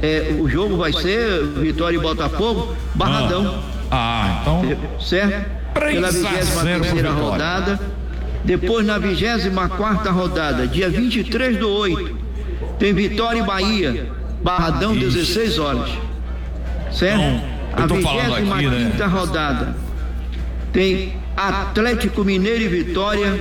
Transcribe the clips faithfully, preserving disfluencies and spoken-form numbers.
é, o jogo vai ser Vitória e Botafogo, Barradão. Ah, então. Certo? Pela vigésima terceira rodada. Depois, na vigésima quarta rodada, dia vinte e três do oito, tem Vitória e Bahia, Barradão, dezesseis horas. Certo? Então, a vigésima quinta né? rodada tem Atlético Mineiro e Vitória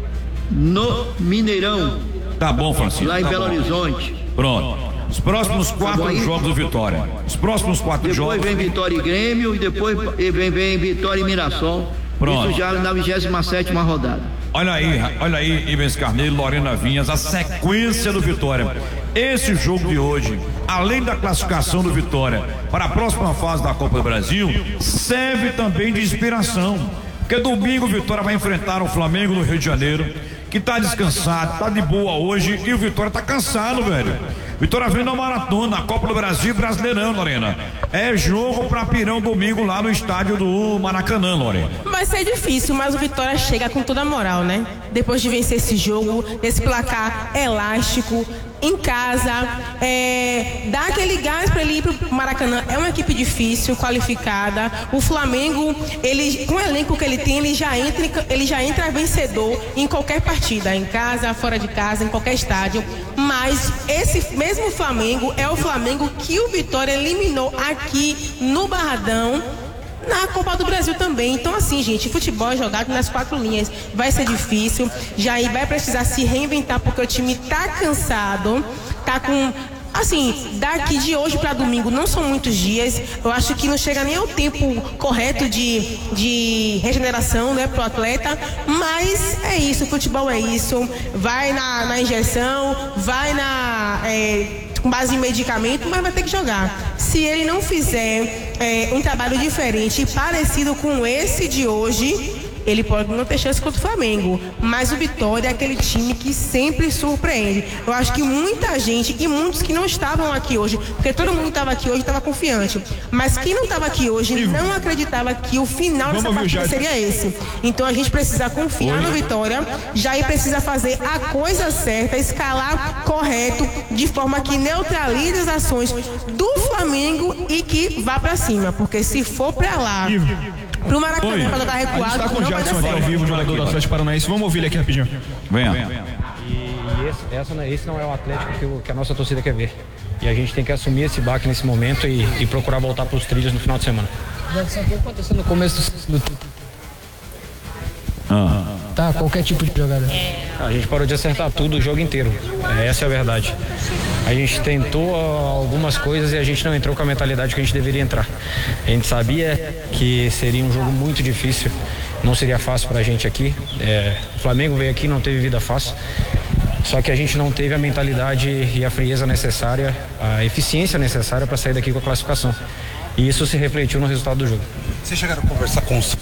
no Mineirão. Tá bom, Francisco. Lá em tá Belo bom. Horizonte. Pronto. Os próximos quatro tá jogos do Vitória. Os próximos quatro depois jogos. Depois vem Vitória e Grêmio e depois vem, vem Vitória e Mirassol. Pronto. Isso já na vigésima sétima rodada. Olha aí, olha aí, Ivens Carneiro, Lorena Vinhas, a sequência do Vitória. Esse jogo de hoje, além da classificação do Vitória para a próxima fase da Copa do Brasil, serve também de inspiração. Porque domingo o Vitória vai enfrentar o Flamengo no Rio de Janeiro, que tá descansado, tá de boa hoje, e o Vitória tá cansado, velho. Vitória vem na maratona, na Copa do Brasil e Brasileirão, Lorena. É jogo pra Pirão domingo lá no estádio do Maracanã, Lorena. Vai ser difícil, mas o Vitória chega com toda a moral, né? Depois de vencer esse jogo, esse placar elástico, em casa, é, dá aquele gás para ele ir pro Maracanã. É uma equipe difícil, qualificada. O Flamengo, ele, com o elenco que ele tem, ele já entra, ele já entra vencedor em qualquer partida, em casa, fora de casa, em qualquer estádio. Mas esse mesmo Flamengo é o Flamengo que o Vitória eliminou aqui no Barradão, na Copa do Brasil também. Então assim, gente, futebol é jogado nas quatro linhas. Vai ser difícil, Jair vai precisar se reinventar porque o time tá cansado, tá com... Assim, daqui de hoje para domingo não são muitos dias. Eu acho que não chega nem ao tempo correto de, de regeneração, né, pro atleta. Mas é isso, futebol é isso. Vai na, na injeção, vai na... É, com base em medicamento, mas vai ter que jogar. Se ele não fizer é, um trabalho diferente e parecido com esse de hoje, ele pode não ter chance contra o Flamengo, mas o Vitória é aquele time que sempre surpreende. Eu acho que muita gente, e muitos que não estavam aqui hoje, porque todo mundo estava aqui hoje estava confiante, mas quem não estava aqui hoje não acreditava que o final dessa partida seria esse. Então a gente precisa confiar no Vitória, Jair precisa fazer a coisa certa, escalar correto, de forma que neutralize as ações do Flamengo e que vá para cima, porque se for para lá, pro Maracanã, quando tá recuado, a gente tá com o Jadson aqui ao vivo, jogador do Atlético Paranaense. Vamos ouvir ele aqui rapidinho. Venha. E esse, essa, esse não é o Atlético que, o, que a nossa torcida quer ver. E a gente tem que assumir esse baque nesse momento e, e procurar voltar pros trilhos no final de semana. Jadson, o que aconteceu no começo do... Ah. Tá, qualquer tipo de jogada. A gente parou de acertar tudo o jogo inteiro. Essa é a verdade. A gente tentou algumas coisas e a gente não entrou com a mentalidade que a gente deveria entrar. A gente sabia que seria um jogo muito difícil, não seria fácil pra gente aqui. É, o Flamengo veio aqui, não teve vida fácil. Só que a gente não teve a mentalidade e a frieza necessária, a eficiência necessária para sair daqui com a classificação. E isso se refletiu no resultado do jogo. Vocês chegaram a conversar com os...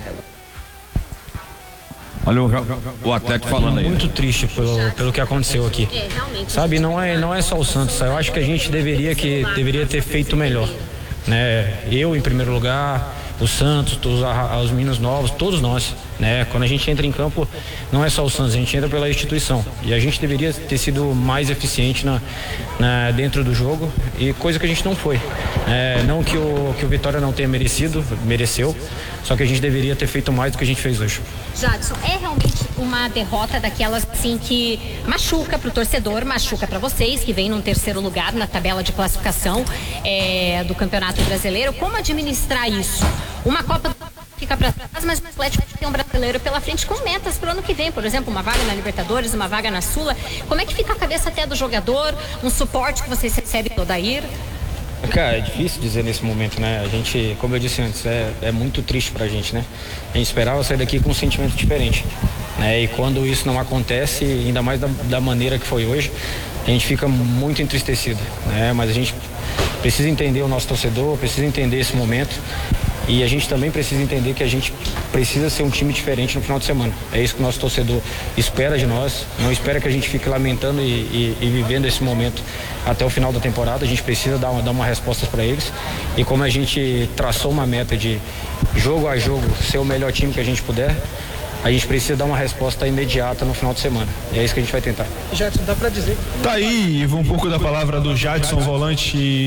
Olha o, o Atlético falando aí. Muito triste pelo, pelo que aconteceu aqui. Sabe, não é, não é só o Santos. Eu acho que a gente deveria, que, deveria ter feito melhor. Né? Eu, em primeiro lugar, o Santos, os, os meninos novos, todos nós. Né? Quando a gente entra em campo, não é só o Santos, a gente entra pela instituição. E a gente deveria ter sido mais eficiente na, na, dentro do jogo, e coisa que a gente não foi. É, não que o, que o Vitória não tenha merecido, mereceu, só que a gente deveria ter feito mais do que a gente fez hoje. Jadson, é realmente uma derrota daquelas assim que machuca pro torcedor, machuca para vocês, que vem num terceiro lugar na tabela de classificação é, do Campeonato Brasileiro. Como administrar isso? Uma Copa fica para trás, mas o Atlético tem um brasileiro pela frente com metas para o ano que vem, por exemplo, uma vaga na Libertadores, uma vaga na Sula. Como é que fica a cabeça até do jogador, um suporte que vocês recebem do Odair? Cara, é difícil dizer nesse momento, né? A gente, como eu disse antes, é, é muito triste pra gente, né? A gente esperava sair daqui com um sentimento diferente, né? E quando isso não acontece, ainda mais da, da maneira que foi hoje, a gente fica muito entristecido, né? Mas a gente precisa entender o nosso torcedor, precisa entender esse momento. E a gente também precisa entender que a gente precisa ser um time diferente no final de semana. É isso que o nosso torcedor espera de nós. Não espera que a gente fique lamentando e, e, e vivendo esse momento até o final da temporada. A gente precisa dar uma, dar uma resposta para eles. E como a gente traçou uma meta de jogo a jogo ser o melhor time que a gente puder, a gente precisa dar uma resposta imediata no final de semana. E é isso que a gente vai tentar. Jadson, dá para dizer. Tá aí, um pouco da palavra do Jadson, volante